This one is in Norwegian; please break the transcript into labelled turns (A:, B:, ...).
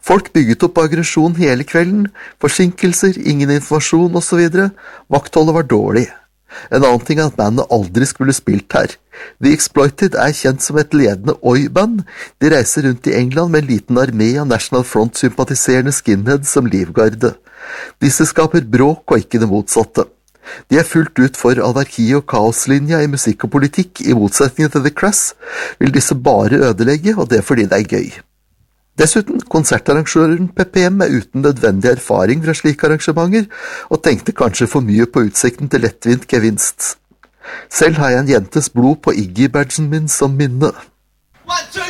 A: Folk bygget opp aggresjon hele kvelden, forsinkelser, ingen informasjon og så videre. Vaktholdet var dårlig. En annen ting er at bandet aldri skulle spilt her. The Exploited er kjent som et ledende oi-band. De reiser rundt i England med en liten armé av National Front-sympatiserende skinheads som livgarde. Disse skaper bråk og ikke det motsatte. De er fullt ut for anarki- og kaoslinja i musikk og politikk. I motsetning til The Crass vil disse bare ødelegge, og det er fordi det er gøy. Dessuten, konsertarrangøren PPM er uten nødvendig erfaring fra slike arrangementer, og tenkte kanskje for mye på utsikten til lettvint gevinst. Selv har jeg en jentes blod på Iggy-badgen min som minne.
B: 1, 2,